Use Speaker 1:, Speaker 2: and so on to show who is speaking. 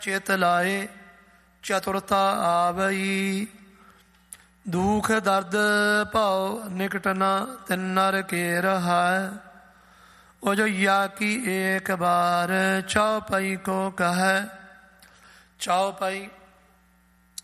Speaker 1: ਚਿਤ ਲਾਏ ਚਤੁਰਤਾ ਆਵਈ। ਦੁਖ ਦਰਦ ਭਾਉ ਨਿਕਟ ਨ ਤਿਨ ਨਰ ਕੇ ਰਹਾਇ। ਉਹ ਜੋ ਯਾ ਕੀ ਏਕ ਬਾਰ ਚੌਪਈ ਕੋ ਕਹੈ। ਚੌਪਈ